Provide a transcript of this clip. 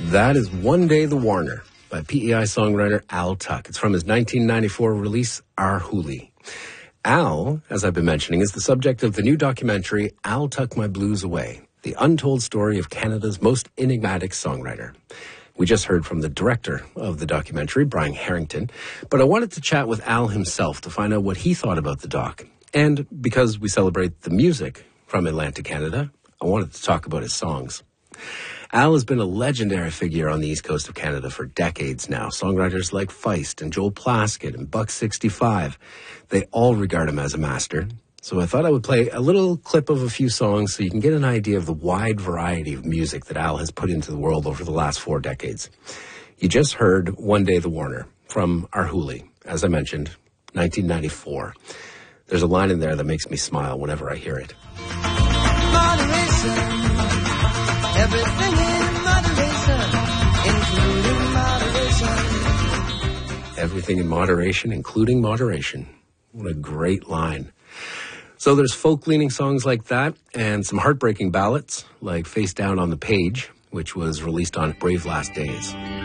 That is One Day the Warner by PEI songwriter Al Tuck. It's from his 1994 release, Our Hoolie. Al, as I've been mentioning, is the subject of the new documentary, I'll Tuck My Blues Away, the untold story of Canada's most enigmatic songwriter. We just heard from the director of the documentary, Brian Harrington, but I wanted to chat with Al himself to find out what he thought about the doc. And because we celebrate the music from Atlantic Canada, I wanted to talk about his songs. Al has been a legendary figure on the east coast of Canada for decades now. Songwriters like Feist and Joel Plaskett and Buck 65, they all regard him as a master. So I thought I would play a little clip of a few songs so you can get an idea of the wide variety of music that Al has put into the world over the last 4 decades. You just heard One Day the Warner from Our Hoolie, as I mentioned, 1994. There's a line in there that makes me smile whenever I hear it. Moderation. Everything in moderation, including moderation. Everything in moderation, including moderation. What a great line. So there's folk-leaning songs like that and some heartbreaking ballads like Face Down on the Page, which was released on Brave Last Days.